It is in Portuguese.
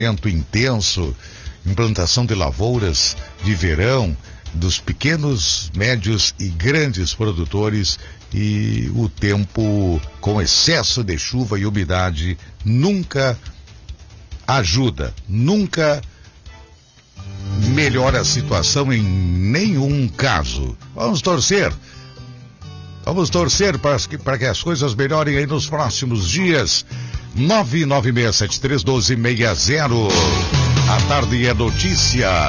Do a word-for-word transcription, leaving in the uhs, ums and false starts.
vento intenso, implantação de lavouras de verão, dos pequenos, médios e grandes produtores, e o tempo com excesso de chuva e umidade nunca ajuda, nunca melhora a situação em nenhum caso. Vamos torcer, vamos torcer para que, para que as coisas melhorem aí nos próximos dias. nove nove seis sete três um dois seis zero. A tarde é notícia.